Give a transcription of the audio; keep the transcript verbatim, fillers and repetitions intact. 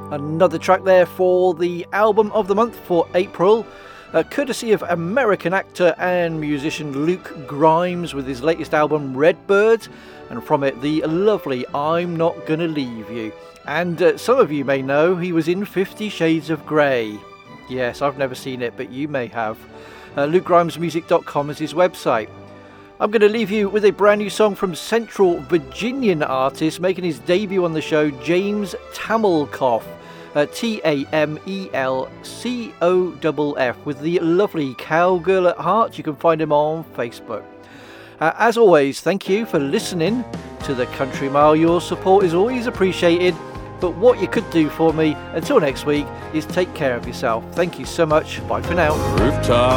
Another track there for the album of the month for April, uh, courtesy of American actor and musician Luke Grimes with his latest album Redbird, and from it the lovely I'm Not Gonna Leave You. And uh, some of you may know he was in Fifty Shades of Grey. Yes, I've never seen it, but you may have. Uh, luke grimes music dot com is his website. I'm going to leave you with a brand new song from Central Virginian artist making his debut on the show, James Tamelkoff, uh, T A M E L C O F F, with the lovely Cowgirl at Heart. You can find him on Facebook. Uh, as always, thank you for listening to the Country Mile. Your support is always appreciated, but what you could do for me until next week is take care of yourself. Thank you so much. Bye for now. Rooftop.